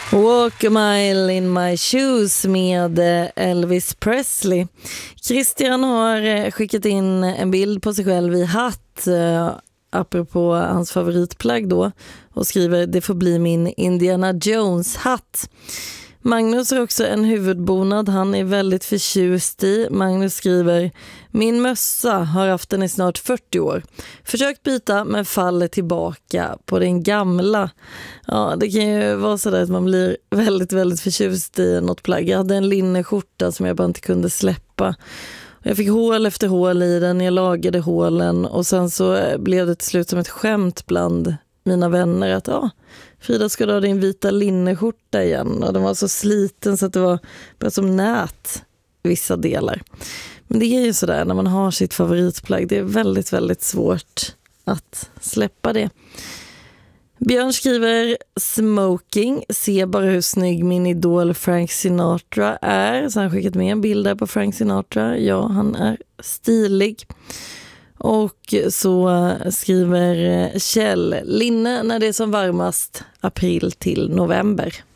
Walk a mile in my shoes med Elvis Presley. Christian har skickat in en bild på sig själv i hatt apropå hans favoritplagg då och skriver: det får bli min Indiana Jones-hatt. Magnus har också en huvudbonad han är väldigt förtjust i. Magnus skriver: min mössa har haft den i snart 40 år. Försökt byta men faller tillbaka på den gamla. Ja, det kan ju vara så där att man blir väldigt, väldigt förtjust i något plagg. Jag hade en linneskjorta som jag bara inte kunde släppa. Jag fick hål efter hål i den, jag lagade hålen och sen så blev det till slut som ett skämt bland mina vänner att Frida, ska du ha din vita linneskjorta igen? Och den var så sliten så att det var bara som nät i vissa delar. Men det är ju sådär när man har sitt favoritplagg. Det är väldigt, väldigt svårt att släppa det. Björn skriver: smoking, se bara hur snygg min idol Frank Sinatra är. Så han har skickat med en bild där på Frank Sinatra. Ja, han är stilig. Och så skriver Kjell: linne när det är som varmast, april till november.